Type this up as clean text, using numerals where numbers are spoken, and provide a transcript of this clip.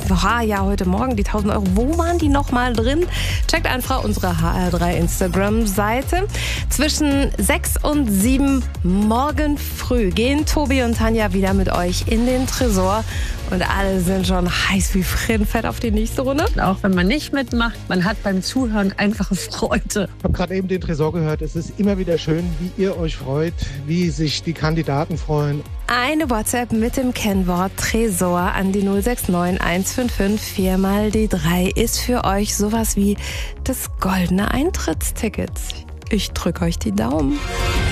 ja, heute Morgen die 1.000 Euro. Wo waren die nochmal drin? Checkt einfach unsere HR3 Instagram-Seite. Zwischen 6 und 7 morgen früh gehen Tobi und Tanja wieder mit euch in den Tresor. Und alle sind schon heiß wie Frittenfett auf die nächste Runde. Auch wenn man nicht mitmacht, man hat beim Zuhören einfache Freude. Ich habe gerade eben den Tresor gehört. Es ist immer wieder schön, wie ihr euch freut, wie sich die Kandidaten freuen. Eine WhatsApp mit dem Kennwort Tresor an die 069 155 4 mal die 3 ist für euch sowas wie das goldene Eintrittsticket. Ich drücke euch die Daumen.